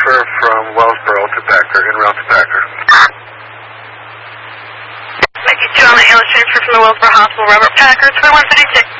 transfer from Wellsboro to Packer, en route to Packer. 92 on the ambulance transfer from the Wellsboro Hospital, Robert Packer, 2156.